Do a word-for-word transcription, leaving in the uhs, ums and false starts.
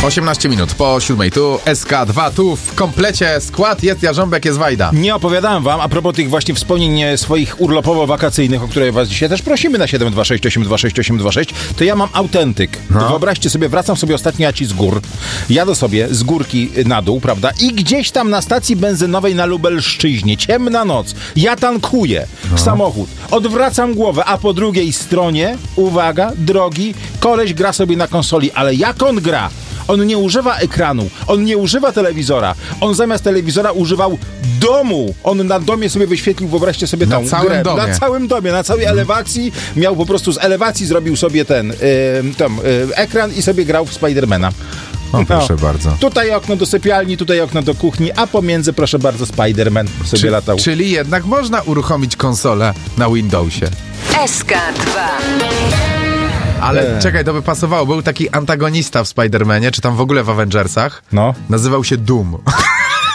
osiemnaście minut po siódmej, tu S K dwa, tu w komplecie skład jest Jarząbek, jest Wajda. Nie opowiadałem wam, a propos tych właśnie wspomnień swoich urlopowo-wakacyjnych, o które was dzisiaj też prosimy na siedem dwa sześć osiem dwa sześć osiem dwa sześć, to ja mam autentyk. No. Wyobraźcie sobie, wracam sobie ostatnio ja ci z gór, jadę sobie z górki na dół, prawda, i gdzieś tam na stacji benzynowej na Lubelszczyźnie, ciemna noc, ja tankuję no. samochód, odwracam głowę, a po drugiej stronie, uwaga, drogi, koleś gra sobie na konsoli, ale jak on gra? On nie używa ekranu, on nie używa telewizora, on zamiast telewizora używał domu. On na domie sobie wyświetlił, wyobraźcie sobie tą na całym grę. domie. Na całym domie, na całej elewacji. Miał po prostu z elewacji zrobił sobie ten, yy, ten yy, ekran i sobie grał w Spidermana. O, proszę no. bardzo. Tutaj okno do sypialni, tutaj okno do kuchni, a pomiędzy, proszę bardzo, Spiderman sobie Czy, latał. Czyli jednak można uruchomić konsolę na Windowsie. S K dwa. Ale eee. czekaj, to by pasowało. Był taki antagonista w Spidermanie, czy tam w ogóle w Avengersach. No. Nazywał się Doom.